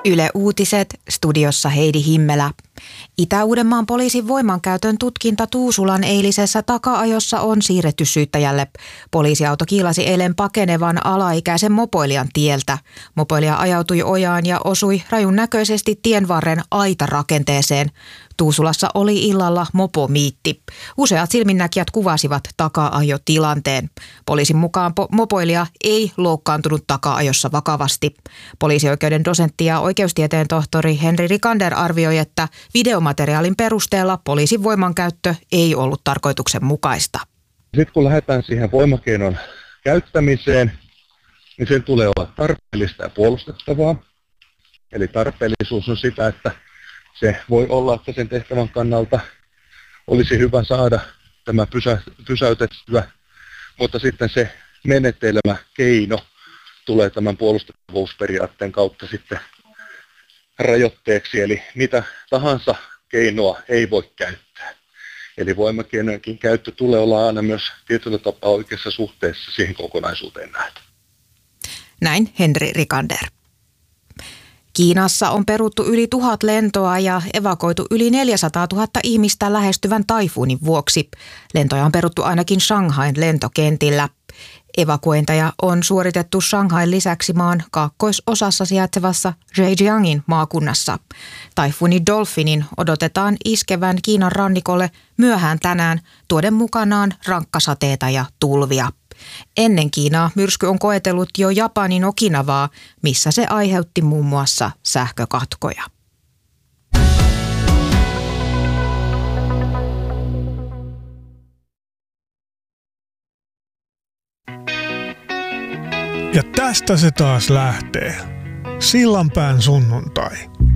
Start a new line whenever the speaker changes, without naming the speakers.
Yle Uutiset, studiossa Heidi Himmelä. Itä-Uudenmaan poliisin voimankäytön tutkinta Tuusulan eilisessä taka-ajossa on siirretty syyttäjälle. Poliisiauto kiilasi eilen pakenevan alaikäisen mopoilijan tieltä. Mopoilija ajautui ojaan ja osui rajun näköisesti tienvarren aitarakenteeseen. Tuusulassa oli illalla mopomiitti. Useat silminnäkijät kuvasivat taka-ajotilanteen. Poliisin mukaan mopoilija ei loukkaantunut taka-ajossa vakavasti. Poliisioikeuden dosentti ja oikeustieteen tohtori Henri Rikander arvioi, että videomateriaalin perusteella poliisin voimankäyttö ei ollut tarkoituksenmukaista.
Sitten kun lähdetään siihen voimakeinon käyttämiseen, niin sen tulee olla tarpeellista ja puolustettavaa. Eli tarpeellisuus on sitä, että se voi olla, että sen tehtävän kannalta olisi hyvä saada tämä pysäytettyä, mutta sitten se menetelmä, keino tulee tämän puolustettavuusperiaatteen kautta sitten rajoitteeksi, eli mitä tahansa keinoa ei voi käyttää. Eli voimakeinojenkin käyttö tulee olla aina myös tietyllä tapaa oikeassa suhteessa siihen kokonaisuuteen nähden.
Näin Henri Rikander. Kiinassa on peruttu yli 1000 lentoa ja evakuoitu yli 400 000 ihmistä lähestyvän taifuunin vuoksi. Lentoja on peruttu ainakin Shanghain lentokentillä. Evakuointeja on suoritettu Shanghain lisäksi maan kaakkoisosassa sijaitsevassa Zhejiangin maakunnassa. Taifuuni Dolphinin odotetaan iskevän Kiinan rannikolle myöhään tänään tuoden mukanaan rankkasateita ja tulvia. Ennen Kiinaa myrsky on koetellut jo Japanin Okinawaa, missä se aiheutti muun muassa sähkökatkoja.
Ja tästä se taas lähtee. Sillanpään sunnuntai.